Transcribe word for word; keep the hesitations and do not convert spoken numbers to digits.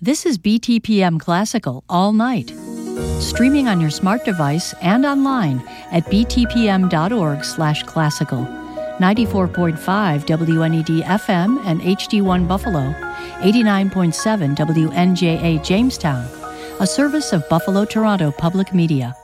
This is B T P M Classical all night. Streaming on your smart device and online at b t p m dot org slash classical. ninety-four point five W N E D F M and H D one Buffalo, eighty-nine point seven W N J A Jamestown, a service of Buffalo Toronto Public Media.